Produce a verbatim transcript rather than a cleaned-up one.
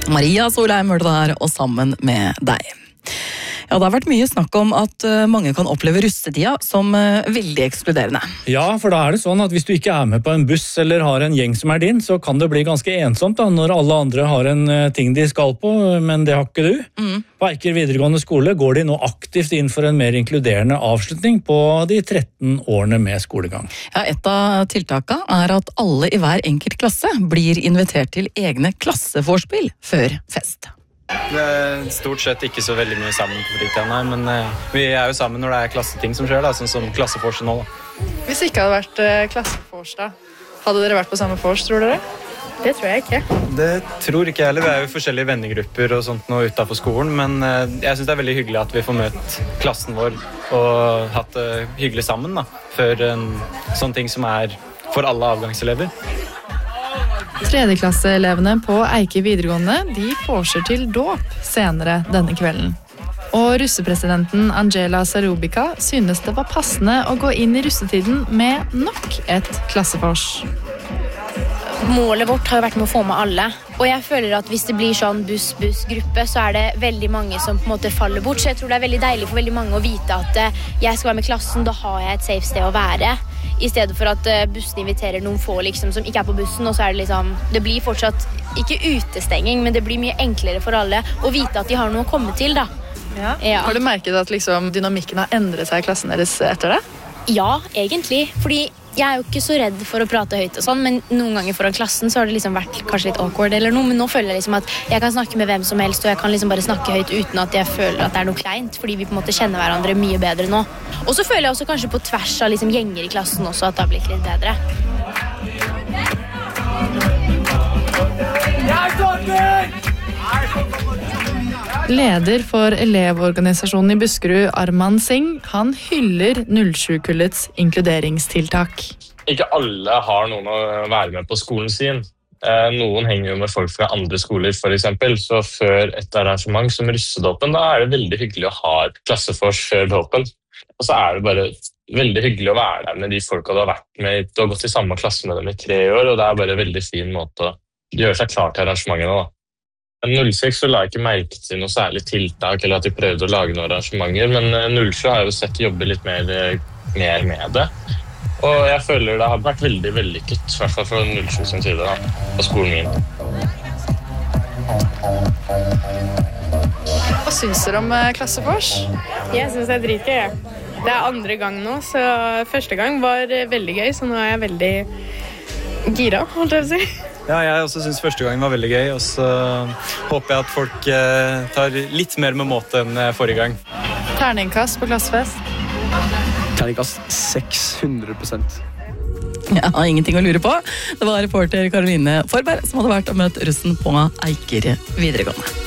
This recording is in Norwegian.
Maria Solheim hørte det her, og sammen med deg. Ja, det har vært mye snakk om at mange kan oppleve russetida som veldig ekskluderende. Ja, for da er det sånn at hvis du ikke er med på en buss eller har en gjeng som er din, så kan det bli ganske ensomt da, når alle andre har en ting de skal på, men det har ikke du. Mm. På Eiker videregående skole går de nå aktivt inn for en mer inkluderende avslutning på de tretten årene med skolegang. Ja, et av tiltakene er at alle i hver enkelt klasse blir invitert til egne klasseforspill før fest. Vi er stort sett ikke så veldig mye sammen på fritiden her, men uh, vi er jo sammen når det er klasseting som skjer, da, sånn som klassefors nå. Da. Hvis det ikke hadde vært uh, klassefors da, hadde dere vært på samme fors, tror dere? Det tror jeg ikke. Det tror ikke jeg heller. Vi er jo forskjellige vennegrupper og sånt nå utenfor skolen, men uh, jeg synes det er veldig hyggelig at vi får møtt klassen vår og hatt det uh, hyggelig sammen da, for en sånn ting som er for alle avgangselever. Tredjeklasseelevene på Eiker videregående de forser til dåp senere denne kvelden. Og russepresidenten Angela Sarubika synes det var passende å gå inn i russetiden med nok et klassefors. Målet vårt har jo vært med å få med alle, og jeg føler at hvis det blir sånn buss-buss-gruppe, så er det veldig mange som på en måte faller bort, så jeg tror det er veldig deilig for veldig mange å vite at jeg skal være med klassen, da har jeg et safe sted å være, i stedet for at bussen inviterer noen få liksom, som ikke er på bussen, og så er det liksom, det blir fortsatt ikke utestenging, men det blir mye enklere for alle å vite at de har noe å komme til da. Ja. Ja. Har du merket at liksom, dynamikken har endret seg i klassen deres etter det? Ja, egentlig, fordi jeg er jo ikke så redd for å prate høyt og sånn, men noen ganger foran klassen så har det liksom vært kanskje litt awkward eller noe, men nå føler jeg liksom at jeg kan snakke med hvem som helst, og jeg kan liksom bare snakke høyt uten at jeg føler at det er noe kleint, fordi vi på en måte kjenner hverandre mye bedre nå. Og så føler jeg også kanskje på tvers av liksom gjenger i klassen også at det har blitt litt bedre. Leder for elevorganisasjonen i Buskerud, Arman Singh, han hyller null sju-kullets inkluderingstiltak. Ikke alle har noen å være med på skolen sin. Noen henger jo med folk fra andre skoler, for eksempel. Så før et arrangement som russedåpen, da er det veldig hyggelig å ha et klassefors før dåpen. Og så er det bare veldig hyggelig å være der med de folka du har vært med. Du har gått i samme klasse med dem i tre år, og det er bare en veldig fin måte å gjøre seg klar til arrangementene da. null seks så la jeg ikke merke til noe særlig tiltak, eller at de prøvde å lage noen arrangementer, men null sju har jeg jo sett jobbe litt mer, mer med det. Og jeg føler det har vært veldig vellykket, i hvert fall fra null sju sin side da, på skolen min. Hva syns dere om klassefors? Jeg synes det er dritgøy, ja. Det er andre gang nå, så første gang var veldig gøy, så nå er jeg veldig gira, holdt jeg å si. Ja, jeg også synes første gangen var veldig gøy, og så håper jeg at folk eh, tar litt mer med måte enn forrige gang. Terningkast på klassefest? Terningkast seks hundre prosent. Ja, ingenting å lure på. Det var reporter Karoline Forberg som hadde vært og møtt russen på Eiker videregående.